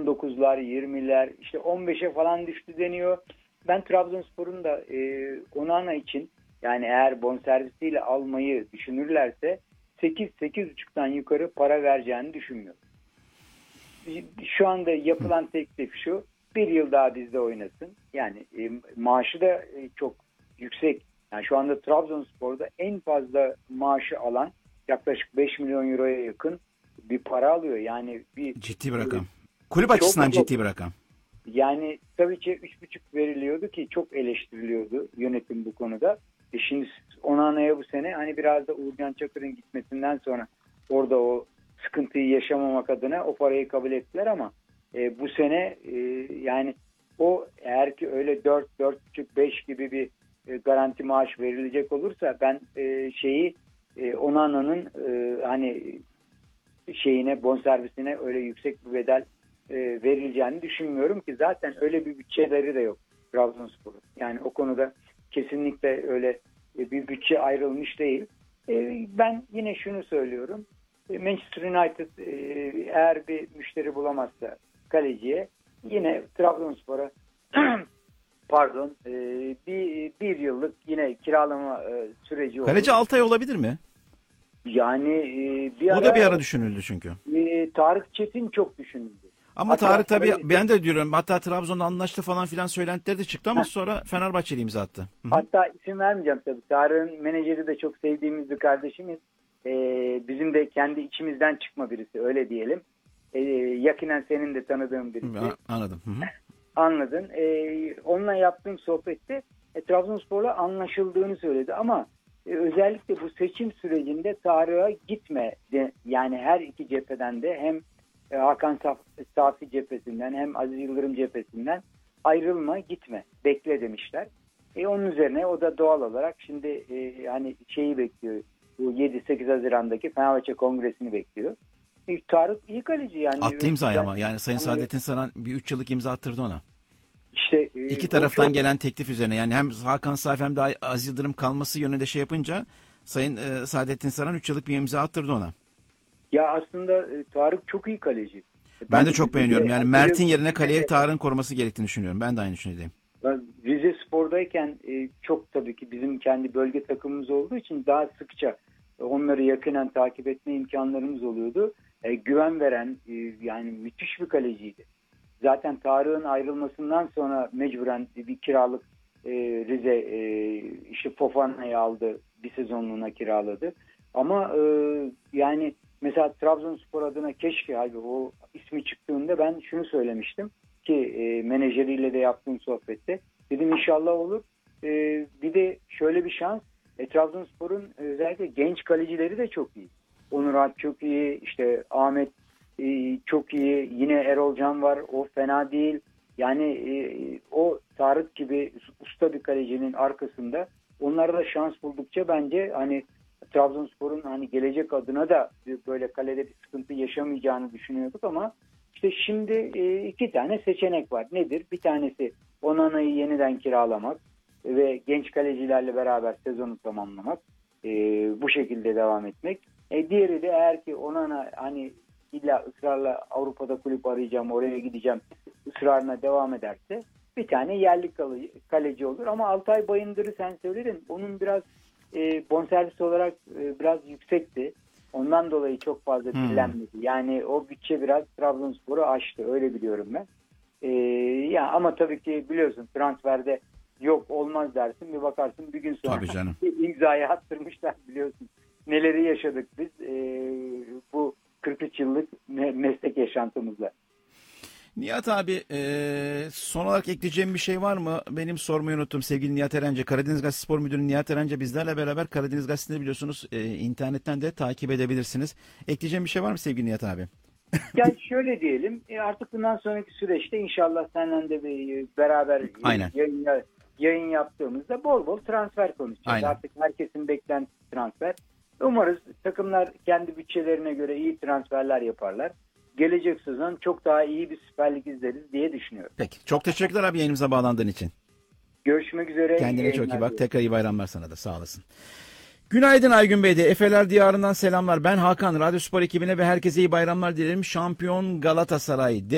19'lar, 20'ler, işte 15'e falan düştü deniyor. Ben Trabzonspor'un da Onana için, yani eğer bonservisiyle almayı düşünürlerse 8-8,5'tan yukarı para vereceğini düşünmüyorum. Şu anda yapılan teklif şu: bir yıl daha bizde oynasın. Yani maaşı da çok yüksek. Yani şu anda Trabzonspor'da en fazla maaşı alan yaklaşık 5 milyon euroya yakın bir para alıyor. Yani Ciddi bir rakam. Kulüp çok açısından çok, ciddi bir rakam. yani tabii ki 3,5 veriliyordu ki çok eleştiriliyordu yönetim bu konuda. Şimdi Onana'ya bu sene hani biraz da Uğurcan Çakır'ın gitmesinden sonra orada o sıkıntıyı yaşamamak adına o parayı kabul ettiler ama bu sene yani o eğer ki öyle 4, 4,5, 5 gibi bir garanti maaş verilecek olursa ben Onana'nın hani bonservisine öyle yüksek bir bedel verileceğini düşünmüyorum ki zaten öyle bir bütçeleri de yok Trabzonspor'un. Yani o konuda kesinlikle öyle bir bütçe ayrılmış değil. Ben yine şunu söylüyorum. Manchester United eğer bir müşteri bulamazsa kaleciye, yine Trabzonspor'a pardon bir yıllık yine kiralama süreci olur. Kaleci Altay olabilir mi? Yani O da bir ara düşünüldü çünkü. Tarık Çetin çok düşünüldü. Ama Hatta Tarık tabii ben de diyorum, hatta Trabzon'da anlaştı falan filan söylentileri de çıktı ama sonra Fenerbahçeli imza attı. Hı-hı. Hatta isim vermeyeceğim tabii. Tarık'ın menajeri de çok sevdiğimiz bir kardeşimiz. Bizim de kendi içimizden çıkma birisi, öyle diyelim. Yakinen senin de tanıdığın birisi. Anladım. Hı-hı. Anladın. Onunla yaptığım sohbette Trabzonspor'la anlaşıldığını söyledi ama özellikle bu seçim sürecinde Tarık'a gitme yani her iki cepheden de, hem Hakan Safi cephesinden hem Aziz Yıldırım cephesinden ayrılma, gitme, bekle demişler. Onun üzerine o da doğal olarak şimdi hani bekliyor, bu 7-8 Haziran'daki Fenerbahçe Kongresi'ni bekliyor. Tarık iyi kaleci yani. Attı imzayı ama yani Sayın Saadettin Saran bir 3 yıllık imza attırdı ona. İşte İki taraftan gelen teklif üzerine, yani hem Hakan Safi hem de Aziz Yıldırım kalması yönünde yapınca Sayın Saadettin Saran 3 yıllık bir imza attırdı ona. Ya aslında Tarık çok iyi kaleci. Ben de çok beğeniyorum. Yani Mert'in yerine kaleye Tarık'ın koruması gerektiğini düşünüyorum. Ben de aynı düşünüyorum. Rize Spor'dayken çok, tabii ki bizim kendi bölge takımımız olduğu için daha sıkça onları yakinen takip etme imkanlarımız oluyordu. Güven veren yani müthiş bir kaleciydi. Zaten Tarık'ın ayrılmasından sonra mecburen bir kiralık Rize işte Fofana'yı aldı, bir sezonluğuna kiraladı. Ama yani mesela Trabzonspor adına keşke abi o ismi çıktığında ben şunu söylemiştim ki menajeriyle de yaptığım sohbette dedim inşallah olur. Bir de şöyle bir şans, Trabzonspor'un özellikle genç kalecileri de çok iyi. Onur Alp çok iyi, işte Ahmet çok iyi, yine Erol Can var, o fena değil. Yani o Tarık gibi usta bir kalecinin arkasında onlara da şans buldukça bence hani Trabzonspor'un hani gelecek adına da böyle kalede bir sıkıntı yaşamayacağını düşünüyorduk ama işte şimdi iki tane seçenek var. Nedir? Bir tanesi Onana'yı yeniden kiralamak ve genç kalecilerle beraber sezonu tamamlamak. Bu şekilde devam etmek. Diğeri de eğer ki Onana hani illa ısrarla Avrupa'da kulüp arayacağım, oraya gideceğim ısrarına devam ederse bir tane yerli kaleci olur. Ama Altay Bayındır'ı sen söyledin. Onun biraz bonservis olarak biraz yüksekti. Ondan dolayı çok fazla dillenmedi. Yani o bütçe biraz Trabzonspor'u aştı. Öyle biliyorum ben. Ya ama tabii ki biliyorsun transferde yok olmaz dersin. Bir bakarsın bir gün sonra imzayı attırmışlar, biliyorsun. Neleri yaşadık biz bu 43 yıllık meslek yaşantımızla. Nihat abi, son olarak ekleyeceğim bir şey var mı? Benim sormayı unuttum sevgili Nihat Erence. Karadeniz Gazetesi Spor Müdürü Nihat Erence bizlerle beraber. Karadeniz Gazetesi'nde biliyorsunuz internetten de takip edebilirsiniz. Ekleyeceğim bir şey var mı sevgili Nihat abi? Yani şöyle diyelim, artık bundan sonraki süreçte inşallah seninle de beraber yayın yaptığımızda bol bol transfer konuşacağız. Aynen. Artık herkesin beklentisi transfer. Umarız takımlar kendi bütçelerine göre iyi transferler yaparlar. Gelecek sezon çok daha iyi bir Süper Lig izleriz diye düşünüyorum. Peki. Çok teşekkürler abi yayınımıza bağlandığın için. Görüşmek üzere. Kendine çok iyi bak. Tekrar iyi bayramlar sana da. Sağ olasın. Günaydın Aygün Bey de. Efeler Diyarı'ndan selamlar. Ben Hakan. Radyo Spor ekibine ve herkese iyi bayramlar dilerim. Şampiyon Galatasaray.